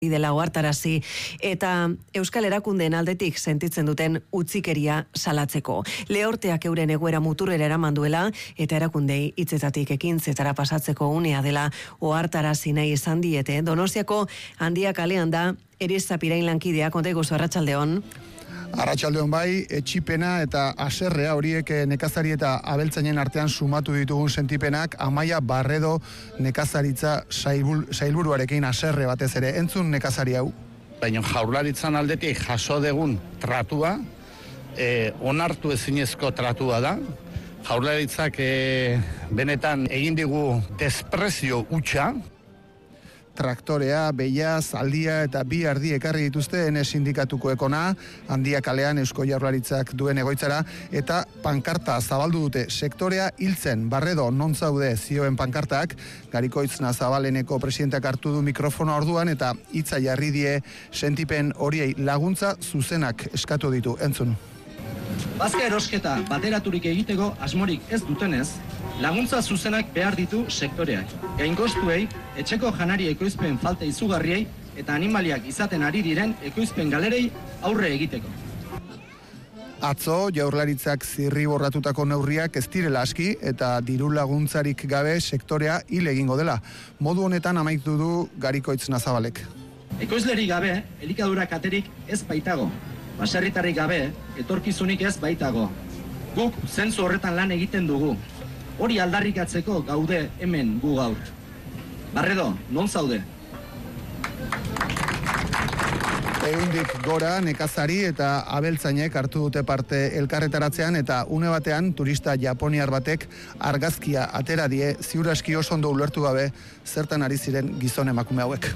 dela ohartarazi eta Euskal Erakundeen aldetik sentitzen duten utzikeria salatzeko. Lehorteak euren egoera muturrera eraman duela eta erakundei hitzetatik ekintzetara pasatzeko unea dela ohartarazi nahi izan diete. Donostiako Handia kalean da Eriza Pirain lankidea. Konta iguzu, arratsaldeon. Arratsaldeon bai, etxipena eta haserrea horiek nekazari eta abeltzainen artean sumatu ditugun sentipenak Amaia Barredo nekazaritza sailburuarekin haserre batez ere. Entzun nekazari hau. Baina Jaurlaritzan aldetik jaso degun tratua, onartu ezinezko tratua da. Jaurlaritzak benetan egin digu desprezio hutsa. Traktorea, beia, zaldia eta bi ardi ekarri dituzte ene sindikatuko ekona, Handia kalean Eusko Jaurlaritzak duen egoitzara, eta pankarta zabaldu dute sektorea hiltzen. Barredo, non zaude zioen pankartak, Garikoitz Nazabaleneko presidenteak hartu du mikrofono orduan eta hitza jarri die sentipen horiei laguntza zuzenak eskatu ditu. Entzun. Bazka erosketa bateraturik egiteko asmorik ez dutenez, laguntza zuzenak behar ditu sektoreak. Gainkostuei, etxeko janari ekoizpen falta izugarriei eta animaliak izaten ari diren ekoizpen galerei aurre egiteko. Atzo, Jaurlaritzak zirriborratutako neurriak ez direla aski eta diru laguntzarik gabe sektorea hil egingo dela. Modu honetan amaitu du Garikoitz Nazabalek. Ekoizlerik gabe, elikadura katerik ez baitago. Baserritarrik gabe, etorkizunik ez baitago. Guk zentzu horretan lan egiten dugu. Hori aldarrikatzeko gaude hemen gu gaur. Barredo, non zaude? Ehundik gora nekazari eta abeltzainek hartu dute parte elkarretaratzean eta une batean turista japoniar batek argazkia atera die ziur aski oso ondo ulertu gabe zertan ari ziren gizon emakume hauek.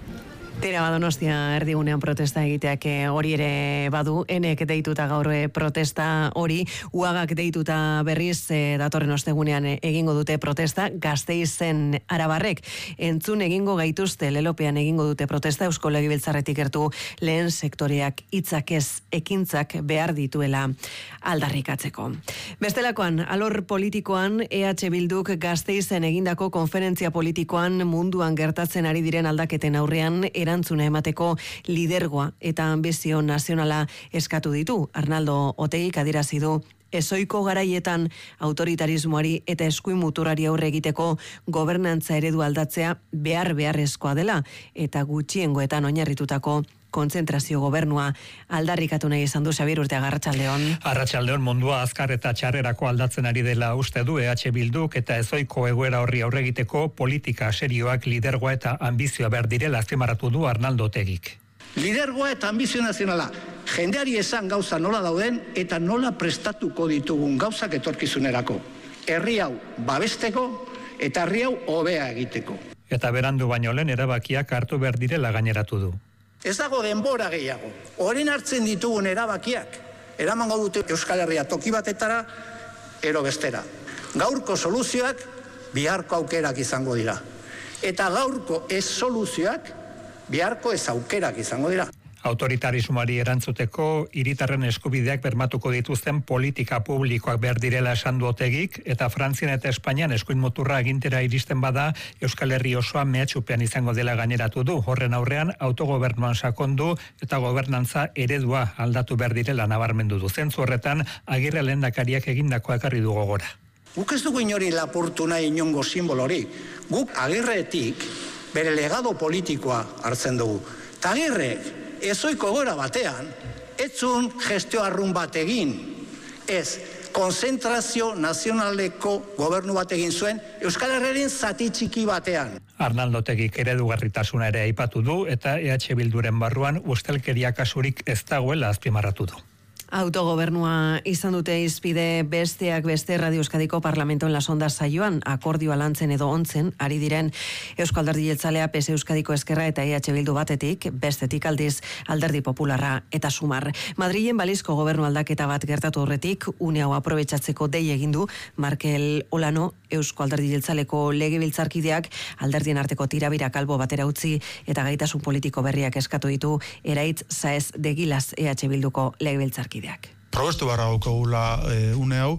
Tira Donostia erdigunean protesta egiteak hori ere badu, enek deituta gaur protesta hori, Uagak deituta berriz datorren ostegunean egingo dute protesta, Gasteizen arabarrek entzun egingo gaituzte, lelopean egingo dute protesta, Eusko Legebiltzarretik gertu lehen sektoreak hitzak ez ekintzak behar dituela aldarrikatzeko. Bestelakoan, alor politikoan EH Bilduk Gasteizen egindako konferentzia politikoan munduan gertatzen ari diren aldaketen aurrean erantzuna emateko lidergoa eta ambizio nazionala eskatu ditu. Arnaldo Otegik adierazi du ezoiko garaietan autoritarismoari eta eskuin muturari aurre egiteko gobernantza eredu aldatzea beharrezkoa dela eta gutxiengoetan oinarritutako kontzentrazio gobernua aldarrikatu nahi izan du. Xabier Urteaga, arratsaldeon. Arratsaldeon, mundua azkar eta txarrerako aldatzen ari dela uste du EH Bilduk eta ezoiko egoera horri aurre egiteko politika serioak, lidergoa eta ambizioa behar direla azpimarratu du Arnaldo Otegik. Lidergoa eta ambizio nazionala, jendeari esan gauza nola dauden eta nola prestatuko ditugun gauzak etorkizunerako. Herri hau babesteko eta herri hau hobea egiteko. Eta berandu baino lehen erabakiak hartu behar direla gaineratu du. Ez dago denbora gehiago. Orain hartzen ditugun erabakiak, eramango dute Euskal Herria toki batetara, ero bestera. Gaurko soluzioak, biharko aukerak izango dira. Eta gaurko ez soluzioak, biharko ez aukerak izango dira. Autoritarismoari erantzuteko hiritarren eskubideak bermatuko dituzten politika publikoak behar direla esan du Otegik, eta Frantzian eta Espainian eskuin muturra agintera iristen bada Euskal Herri osoa mehatxupean izango dela gaineratu du. Horren aurrean autogobernuan sakondu eta gobernantza eredua aldatu behar direla nabarmendu du. Zentzu horretan Agirre lehendakariak egindakoa ekarri du gogora. Guk ez dugu inori lapurtu nahi inongo simbolori. Guk Agirretik bere legado politikoa hartzen dugu. Ta Agirrek ezoiko gora batean, etzun gestio arrun bat egin, ez, konzentrazio nazionaleko gobernu bat egin zuen, Euskal Herriaren zati txiki batean. Arnaldo Otegik eredugarritasuna ere aipatu du eta EH Bilduren barruan ustelkeria kasurik ez dagoela azpimarratu du. Autogobernua izan dute izpide besteak beste Radio Euskadiko Parlamentoen lasonda saioan akordioa lantzen edo ontzen ari diren Eusko Alderdi Jeltzalea, PS Euskadiko Ezkerra eta EH Bildu batetik, bestetik aldiz Alderdi Popularra eta Sumar. Madrilen balizko gobernu aldaketa bat gertatu horretik, une hau aprobetxatzeko dei egin du Markel Olano, Eusko Alderdi Jeltzaleko legebiltzarkideak alderdien arteko tirabirak albo batera utzi eta gaitasun politiko berriak eskatu ditu Eraitz Saez de Gilas EH Bilduko legebiltzarkideak. Probestu barra daukagula une hau,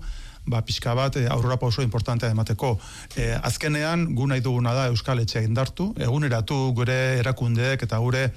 pixka bat aurrera pauso importantea emateko. Azkenean, gu nahi duguna da Euskal Etxea indartu, eguneratu gure erakundeek eta gure